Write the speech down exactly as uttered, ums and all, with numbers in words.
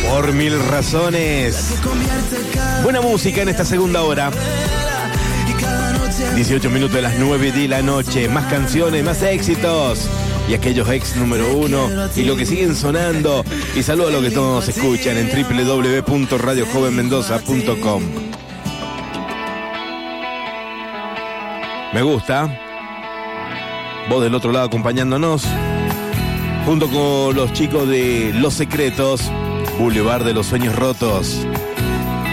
Por mil razones. Buena música en esta segunda hora. dieciocho minutos de las nueve de la noche. Más canciones, más éxitos. Y aquellos ex número uno. Y lo que siguen sonando. Y saludo a los que todos nos escuchan en doble u doble u doble u punto radio joven mendoza punto com. Me gusta. Vos del otro lado acompañándonos. Junto con los chicos de Los Secretos. Boulevard de los Sueños Rotos.